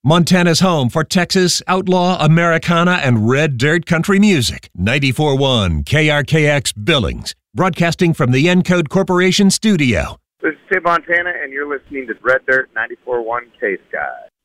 Montana's home for Texas, outlaw, Americana, and red dirt country music. 94.1 KRKX Billings, broadcasting from the Encode Corporation studio. This is Tim Montana, and you're listening to Red Dirt 94.1 K-Sky.